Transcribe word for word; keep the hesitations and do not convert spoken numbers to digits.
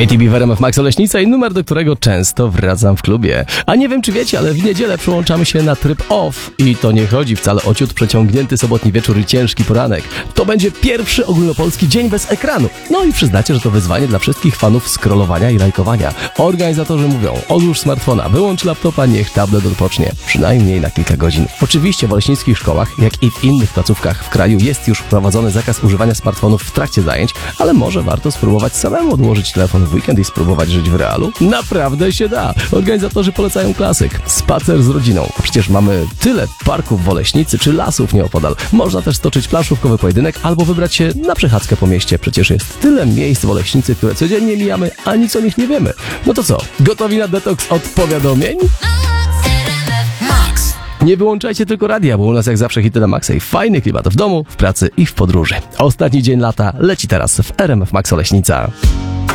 A T B w R M F Max Oleśnica i numer, do którego często wracam w klubie. A nie wiem, czy wiecie, ale w niedzielę przełączamy się na tryb off. I to nie chodzi wcale o ciut przeciągnięty sobotni wieczór i ciężki poranek. To będzie pierwszy ogólnopolski dzień bez ekranu. No i przyznacie, że to wyzwanie dla wszystkich fanów scrollowania i lajkowania. Organizatorzy mówią, odłóż smartfona, wyłącz laptopa, niech tablet odpocznie. Przynajmniej na kilka godzin. Oczywiście w oleśnickich szkołach, jak i w innych placówkach w kraju jest już wprowadzony zakaz używania smartfonów w trakcie zajęć, ale może warto spróbować samemu odłożyć telefon w weekend i spróbować żyć w realu? Naprawdę się da! Organizatorzy polecają klasyk. Spacer z rodziną. Przecież mamy tyle parków w Oleśnicy czy lasów nieopodal. Można też stoczyć planszówkowy pojedynek albo wybrać się na przechadzkę po mieście. Przecież jest tyle miejsc w Oleśnicy, które codziennie mijamy, a nic o nich nie wiemy. No to co? Gotowi na detoks od powiadomień? Nie wyłączajcie tylko radia, bo u nas jak zawsze hity na maksa i fajny klimat w domu, w pracy i w podróży. Ostatni dzień lata leci teraz w R M F Max Oleśnica.